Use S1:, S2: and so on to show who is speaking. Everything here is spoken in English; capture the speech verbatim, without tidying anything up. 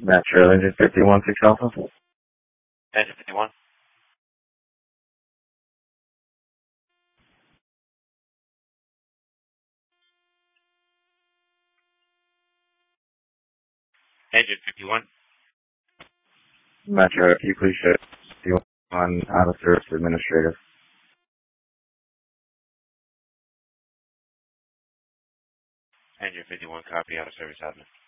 S1: Metro Engine fifty-one six Alpha.
S2: Engine fifty-one. Engine fifty-one.
S1: Metro, if you please show fifty-one out of service administrative.
S2: Engine fifty-one, copy, out of service admin.